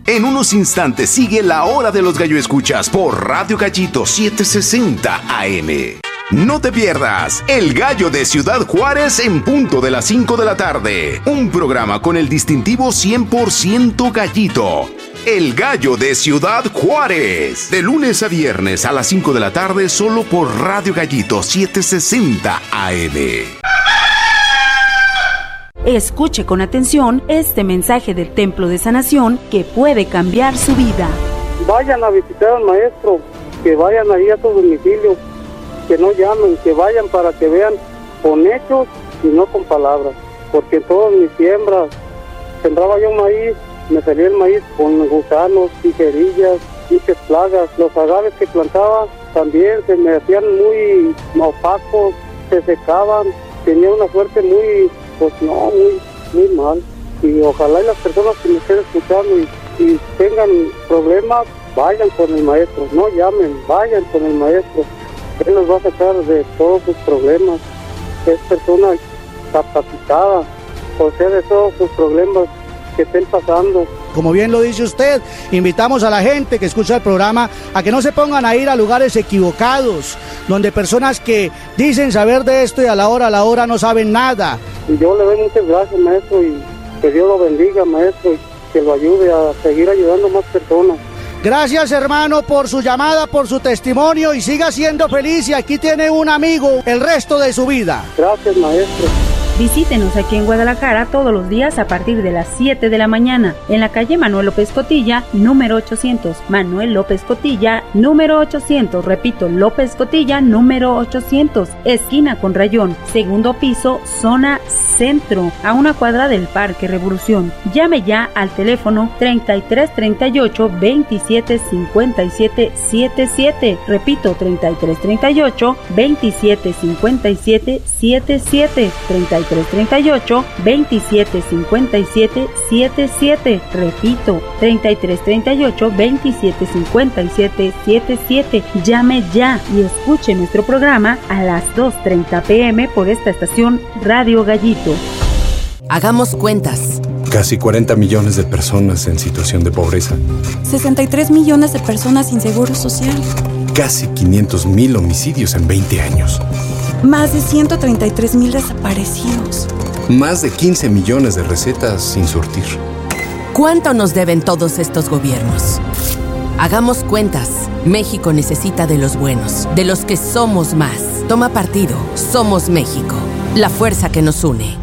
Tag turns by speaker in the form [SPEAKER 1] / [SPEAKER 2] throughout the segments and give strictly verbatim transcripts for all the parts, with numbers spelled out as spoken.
[SPEAKER 1] En unos instantes sigue la hora de los gallo escuchas por Radio Gallito setecientos sesenta A M. No te pierdas El Gallo de Ciudad Juárez en punto de las cinco de la tarde. Un programa con el distintivo cien por ciento gallito. El Gallo de Ciudad Juárez. De lunes a viernes a las cinco de la tarde solo por Radio Gallito setecientos sesenta A M.
[SPEAKER 2] Escuche con atención este mensaje del Templo de Sanación que puede cambiar su vida.
[SPEAKER 3] Vayan a visitar al maestro, que vayan ahí a su domicilio, que no llamen, que vayan para que vean con hechos y no con palabras. Porque en todas mis siembras, sembraba yo maíz, me salía el maíz con gusanos, tijerillas, muchas plagas. Los agaves que plantaba también se me hacían muy opacos, se secaban, tenía una suerte muy... pues no, muy, muy mal. Y ojalá y las personas que me estén escuchando y, y tengan problemas, vayan con el maestro, no llamen, vayan con el maestro. Él nos va a sacar de todos sus problemas. Es persona capacitada, o sea, de todos sus problemas que estén pasando.
[SPEAKER 4] Como bien lo dice usted, invitamos a la gente que escucha el programa a que no se pongan a ir a lugares equivocados, donde personas que dicen saber de esto y a la hora, a la hora no saben nada.
[SPEAKER 3] Y yo le doy muchas gracias, maestro, y que Dios lo bendiga, maestro, y que lo ayude a seguir ayudando a más personas.
[SPEAKER 4] Gracias, hermano, por su llamada, por su testimonio, y siga siendo feliz, y aquí tiene un amigo el resto de su vida.
[SPEAKER 3] Gracias, maestro.
[SPEAKER 2] Visítenos aquí en Guadalajara todos los días a partir de las siete de la mañana en la calle Manuel López Cotilla, número ochocientos. Manuel López Cotilla, número ochocientos. Repito, López Cotilla, número ochocientos. Esquina con Rayón, segundo piso, zona centro, a una cuadra del Parque Revolución. Llame ya al teléfono treinta y tres treinta y ocho veintisiete cincuenta y siete setenta y siete. Repito, treinta y tres treinta y ocho veintisiete cincuenta y siete setenta y siete. treinta y tres treinta y ocho veintisiete cincuenta y siete setenta y siete. Repito, treinta y tres treinta y ocho veintisiete cincuenta y siete setenta y siete. Llame ya y escuche nuestro programa a las dos treinta pm por esta estación Radio Gallito.
[SPEAKER 5] Hagamos cuentas.
[SPEAKER 6] Casi cuarenta millones de personas en situación de pobreza.
[SPEAKER 7] sesenta y tres millones de personas sin seguro social.
[SPEAKER 6] Casi quinientos mil homicidios en veinte años.
[SPEAKER 7] Más de ciento treinta y tres mil desaparecidos.
[SPEAKER 6] Más de quince millones de recetas sin surtir.
[SPEAKER 5] ¿Cuánto nos deben todos estos gobiernos? Hagamos cuentas. México necesita de los buenos, de los que somos más. Toma partido. Somos México. La fuerza que nos une.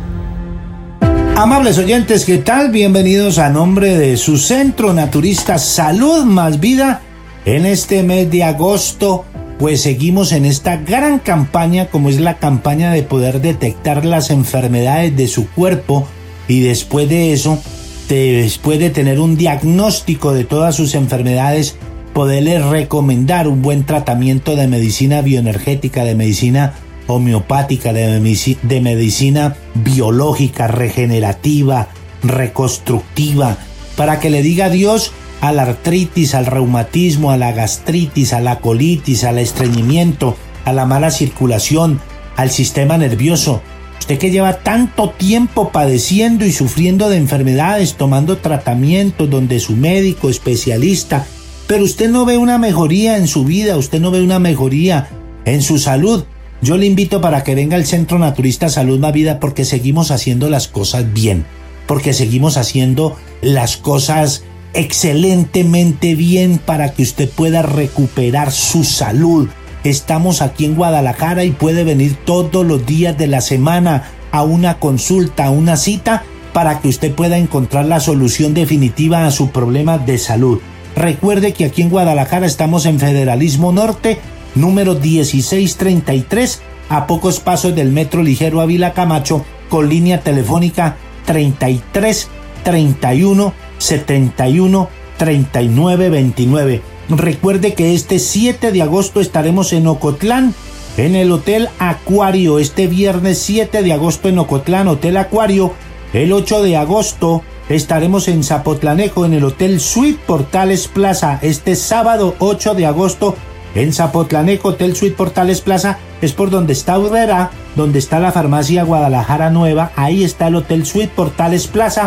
[SPEAKER 8] Amables oyentes, ¿qué tal? Bienvenidos a nombre de su Centro Naturista Salud Más Vida. En este mes de agosto, pues seguimos en esta gran campaña, como es la campaña de poder detectar las enfermedades de su cuerpo, y después de eso, después de tener un diagnóstico de todas sus enfermedades, poderles recomendar un buen tratamiento de medicina bioenergética, de medicina homeopática, de, medici- de medicina biológica, regenerativa, reconstructiva, para que le diga adiós a la artritis, al reumatismo, a la gastritis, a la colitis, al estreñimiento, a la mala circulación, al sistema nervioso. Usted que lleva tanto tiempo padeciendo y sufriendo de enfermedades, tomando tratamientos donde su médico especialista, pero usted no ve una mejoría en su vida, usted no ve una mejoría en su salud. Yo le invito para que venga al Centro Naturista Salud Más Vida, porque seguimos haciendo las cosas bien, porque seguimos haciendo las cosas excelentemente bien para que usted pueda recuperar su salud. Estamos aquí en Guadalajara y puede venir todos los días de la semana a una consulta, a una cita, para que usted pueda encontrar la solución definitiva a su problema de salud. Recuerde que aquí en Guadalajara estamos en Federalismo Norte, número dieciséis treinta y tres, a pocos pasos del Metro Ligero Ávila Camacho, con línea telefónica treinta y tres treinta y uno setenta y uno treinta y nueve veintinueve. Recuerde que este siete de agosto estaremos en Ocotlán, en el Hotel Acuario. Este viernes siete de agosto en Ocotlán, Hotel Acuario. El ocho de agosto estaremos en Zapotlanejo, en el Hotel Suite Portales Plaza. Este sábado ocho de agosto en Zapotlanejo, Hotel Suite Portales Plaza. Es por donde está Urrera, donde está la farmacia Guadalajara Nueva. Ahí está el Hotel Suite Portales Plaza.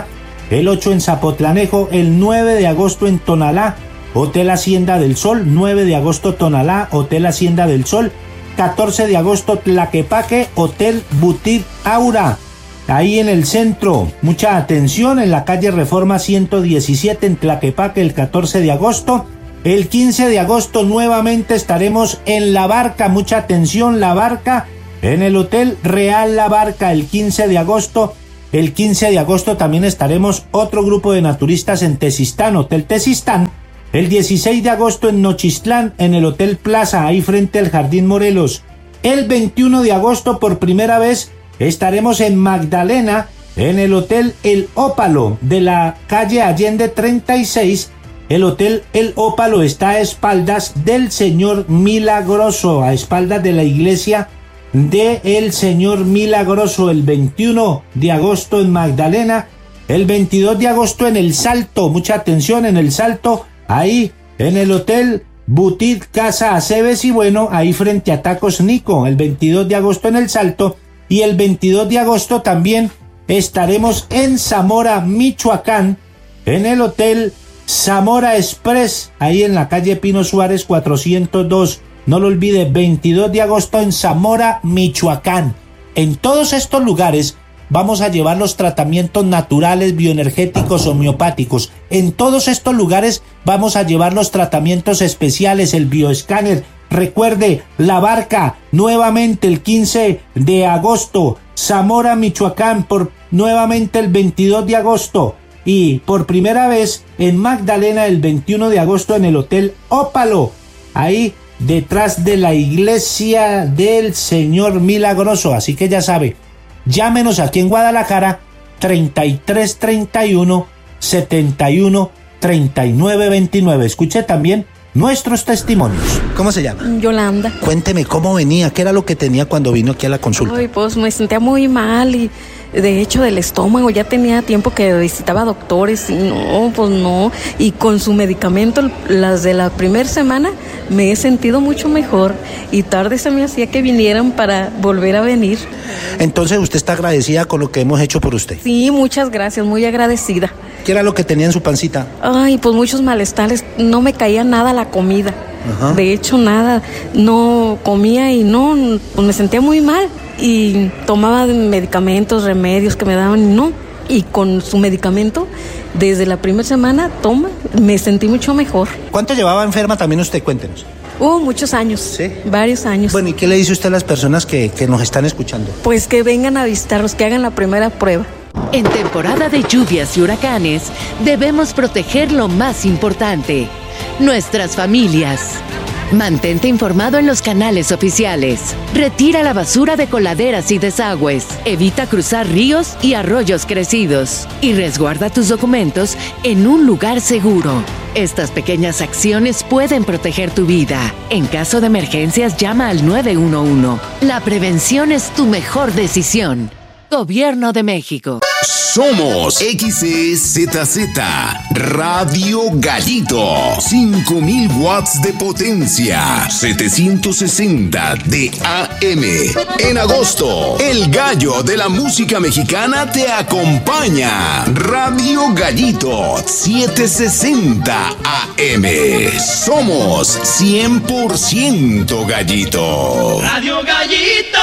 [SPEAKER 8] el ocho en Zapotlanejo, el nueve de agosto en Tonalá, Hotel Hacienda del Sol, nueve de agosto Tonalá, Hotel Hacienda del Sol, catorce de agosto Tlaquepaque, Hotel Boutique Aura, ahí en el centro. Mucha atención, en la calle Reforma ciento diecisiete en Tlaquepaque el catorce de agosto. El quince de agosto nuevamente estaremos en La Barca, mucha atención, La Barca, en el Hotel Real La Barca el quince de agosto. El quince de agosto también estaremos otro grupo de naturistas en Tezistán, Hotel Tezistán. El dieciséis de agosto en Nochistlán, en el Hotel Plaza, ahí frente al Jardín Morelos. El veintiuno de agosto, por primera vez, estaremos en Magdalena, en el Hotel El Ópalo, de la calle Allende treinta y seis. El Hotel El Ópalo está a espaldas del Señor Milagroso, a espaldas de la iglesia de el Señor Milagroso. El veintiuno de agosto en Magdalena. El veintidós de agosto en El Salto, mucha atención, en El Salto, ahí en el Hotel Boutique Casa Aceves y bueno, ahí frente a Tacos Nico, el veintidós de agosto en El Salto. Y el veintidós de agosto también estaremos en Zamora, Michoacán, en el Hotel Zamora Express, ahí en la calle Pino Suárez cuatrocientos dos. No lo olvide, veintidós de agosto en Zamora, Michoacán. En todos estos lugares vamos a llevar los tratamientos naturales, bioenergéticos, homeopáticos. En todos estos lugares vamos a llevar los tratamientos especiales, el bioescáner. Recuerde, La Barca, nuevamente el quince de agosto. Zamora, Michoacán, por nuevamente el veintidós de agosto. Y por primera vez en Magdalena el veintiuno de agosto en el Hotel Ópalo, ahí detrás de la iglesia del Señor Milagroso. Así que ya sabe, llámenos aquí en Guadalajara, treinta y tres treinta y uno, setenta y uno, treinta y nueve veintinueve. Escuche también nuestros testimonios.
[SPEAKER 9] ¿Cómo se llama?
[SPEAKER 7] Yolanda.
[SPEAKER 9] Cuénteme cómo venía, qué era lo que tenía cuando vino aquí a la consulta.
[SPEAKER 7] Ay, pues me sentía muy mal y de hecho del estómago, ya tenía tiempo que visitaba doctores y no, pues no, y con su medicamento, las de la primera semana, me he sentido mucho mejor y tarde se me hacía que vinieran para volver a venir.
[SPEAKER 9] Entonces usted está agradecida con lo que hemos hecho por usted.
[SPEAKER 7] Sí, muchas gracias, muy agradecida.
[SPEAKER 9] ¿Qué era lo que tenía en su pancita?
[SPEAKER 7] Ay, pues muchos malestares, no me caía nada la comida.
[SPEAKER 9] Ajá.
[SPEAKER 7] De hecho nada, no comía y no, pues me sentía muy mal y tomaba medicamentos, remedios que me daban y no, y con su medicamento desde la primera semana toma, me sentí mucho mejor.
[SPEAKER 9] ¿Cuánto llevaba enferma también usted? Cuéntenos.
[SPEAKER 7] Uh, muchos años.
[SPEAKER 9] ¿Sí?
[SPEAKER 7] Varios años.
[SPEAKER 9] Bueno, ¿y qué le dice usted a las personas que, que nos están escuchando?
[SPEAKER 7] Pues que vengan a visitarlos, que hagan la primera prueba.
[SPEAKER 5] En temporada de lluvias y huracanes, debemos proteger lo más importante, nuestras familias. Mantente informado en los canales oficiales. Retira la basura de coladeras y desagües. Evita cruzar ríos y arroyos crecidos. Y resguarda tus documentos en un lugar seguro. Estas pequeñas acciones pueden proteger tu vida. En caso de emergencias, llama al nueve uno uno. La prevención es tu mejor decisión. Gobierno de México.
[SPEAKER 1] Somos X E Z Z Radio Gallito. cinco mil watts de potencia. setecientos sesenta de A M. En agosto, el gallo de la música mexicana te acompaña. Radio Gallito setecientos sesenta A M. Somos cien por ciento gallito.
[SPEAKER 10] Radio Gallito.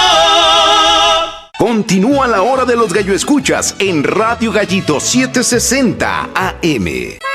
[SPEAKER 1] Continúa la hora de los gallo escuchas en Radio Gallito setecientos sesenta A M.